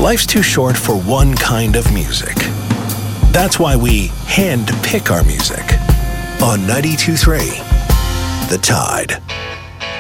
Life's too short for one kind of music. That's why we hand pick our music on 92.3 The Tide.